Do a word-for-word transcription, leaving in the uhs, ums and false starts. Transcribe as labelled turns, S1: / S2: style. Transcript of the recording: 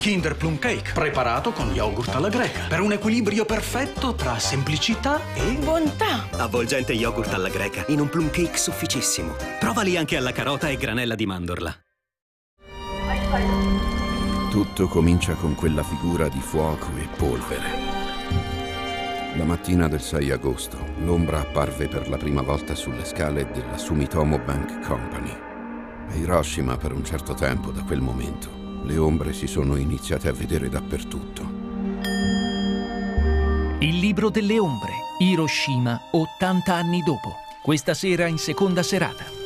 S1: Kinder Plum Cake, preparato con yogurt alla greca, per un equilibrio perfetto tra semplicità e
S2: bontà.
S3: Avvolgente yogurt alla greca, in un plum cake sufficissimo. Provali anche alla carota e granella di mandorla.
S4: Tutto comincia con quella figura di fuoco e polvere. La mattina del sei agosto, l'ombra apparve per la prima volta sulle scale della Sumitomo Bank Company. A Hiroshima, per un certo tempo da quel momento, le ombre si sono iniziate a vedere dappertutto.
S5: Il libro delle ombre, Hiroshima, ottanta anni dopo. Questa sera in seconda serata.